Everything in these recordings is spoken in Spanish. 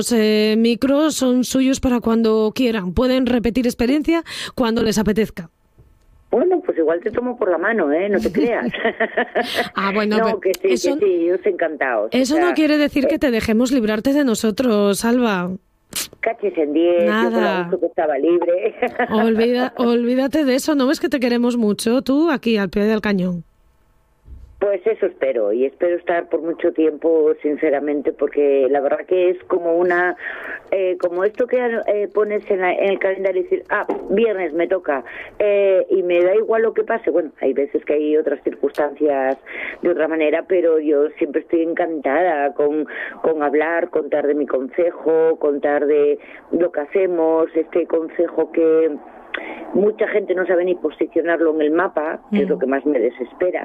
Los micros son suyos para cuando quieran. Pueden repetir experiencia cuando les apetezca. Bueno, pues igual te tomo por la mano, no te creas. Bueno, no, que sí, eso, que sí, ellos encantados. Eso no quiere decir que te dejemos librarte de nosotros, Alba. Cachis en 10, nada. Yo con la gusto que estaba libre. Olvídate de eso, ¿no ves que te queremos mucho? Tú aquí, al pie del cañón. Pues eso espero, y espero estar por mucho tiempo, sinceramente, porque la verdad que es como como esto que pones en el calendario y decir, viernes me toca, y me da igual lo que pase. Bueno, hay veces que hay otras circunstancias de otra manera, pero yo siempre estoy encantada con hablar, contar de mi concejo, contar de lo que hacemos, este concejo que mucha gente no sabe ni posicionarlo en el mapa, que es lo que más me desespera,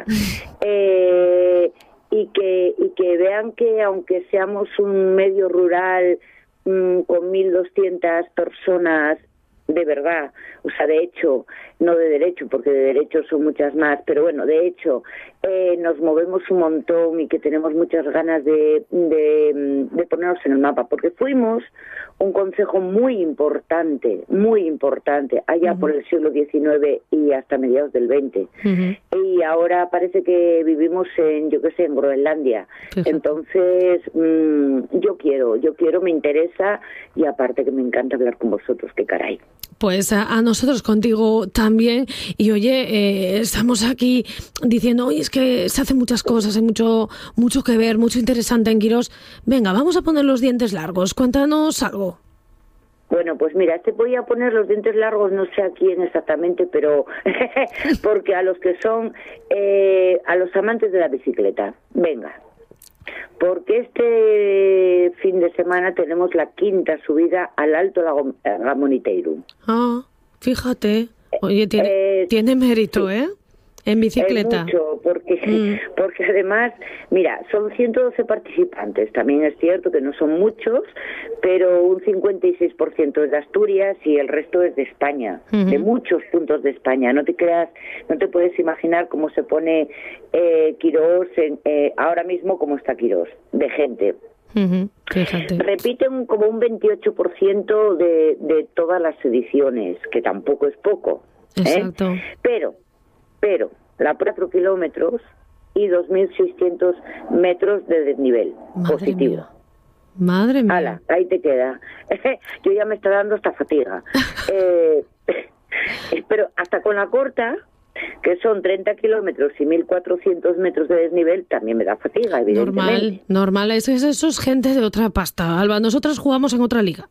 y que vean que aunque seamos un medio rural con 1.200 personas de verdad, o sea, de hecho, no de derecho, porque de derecho son muchas más, pero bueno, de hecho, nos movemos un montón y que tenemos muchas ganas de ponernos en el mapa, porque fuimos un concejo muy importante, allá por el siglo XIX y hasta mediados del XX. Y ahora parece que vivimos en Groenlandia. Fíjate. Entonces, yo quiero, me interesa, y aparte que me encanta hablar con vosotros, qué caray. Pues a nosotros contigo también. Y oye, estamos aquí diciendo, oye, es que se hacen muchas cosas, hay mucho que ver, mucho interesante en Quirós. Venga, vamos a poner los dientes largos, cuéntanos algo. Bueno, pues mira, te voy a poner los dientes largos, no sé a quién exactamente, pero porque a los que son, a los amantes de la bicicleta. Venga. Porque este fin de semana tenemos la 5ª subida al Alto Gamoniteiro. Fíjate. Oye, tiene mérito, sí. En bicicleta. Mucho, porque además, mira, son 112 participantes. También es cierto que no son muchos, pero un 56% es de Asturias y el resto es de España, de muchos puntos de España. No te creas, no te puedes imaginar cómo se pone Quirós, ahora mismo cómo está Quirós, de gente. Fíjate. Repiten como un 28% de todas las ediciones, que tampoco es poco. Exacto. Pero la 4 kilómetros y 2.600 metros de desnivel. Madre positivo. Mía. Madre mía. Hala, ahí te queda. Yo ya me está dando esta fatiga. Pero hasta con la corta, que son 30 kilómetros y 1.400 metros de desnivel, también me da fatiga, evidentemente. Normal. Eso es gente de otra pasta, Alba. Nosotras jugamos en otra liga.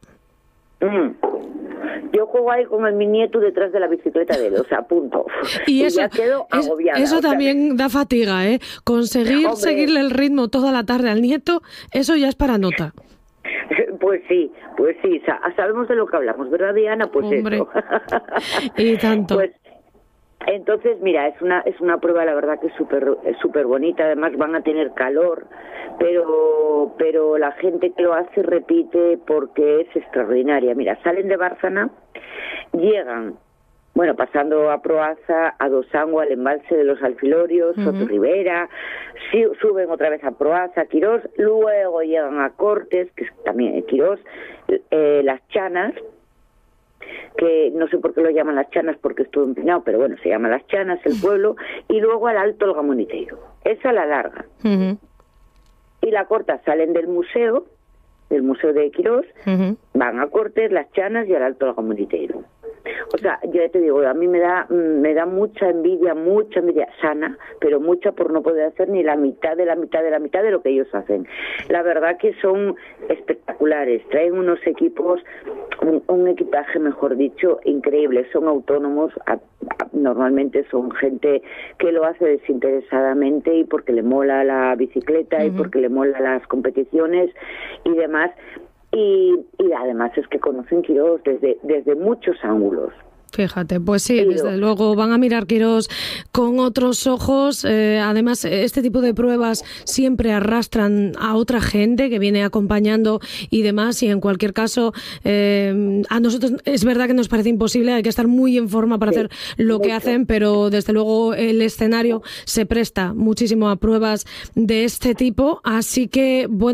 Yo juego ahí con mi nieto detrás de la bicicleta de él, o sea, punto. Y eso, ya quedo agobiada. Eso también da fatiga, ¿eh? Conseguir seguirle el ritmo toda la tarde al nieto, eso ya es para nota. Pues sí, sabemos de lo que hablamos, ¿verdad, Diana? Pues hombre, eso. Y tanto. Pues, entonces, mira, es una prueba, la verdad, que es súper bonita. Además, van a tener calor, pero la gente que lo hace repite porque es extraordinaria. Mira, salen de Bárcena, llegan, pasando a Proaza, a Dosango, al embalse de los Alfilorios, Sotorribera, suben otra vez a Proaza, a Quirós, luego llegan a Cortes, que es también Quirós, Las Chanas, que no sé por qué lo llaman Las Chanas porque es todo empinado, pero bueno, se llama Las Chanas, el pueblo, y luego al Alto Gamoniteiro. Esa la larga. Y la corta salen del museo de Quirós, van a Cortes, Las Chanas y al Alto Gamoniteiro. O sea, yo ya te digo, a mí me da mucha envidia sana, pero mucha por no poder hacer ni la mitad de lo que ellos hacen. La verdad que son espectaculares, traen unos equipos, un equipaje, mejor dicho, increíble, son autónomos, normalmente son gente que lo hace desinteresadamente y porque le mola la bicicleta y porque le mola las competiciones y demás. Y además es que conocen Quirós desde muchos ángulos. Fíjate, pues sí, desde luego van a mirar Quirós con otros ojos. Además, este tipo de pruebas siempre arrastran a otra gente que viene acompañando y demás. Y en cualquier caso, a nosotros es verdad que nos parece imposible, hay que estar muy en forma para hacer lo que hacen, pero desde luego el escenario se presta muchísimo a pruebas de este tipo. Así que, bueno.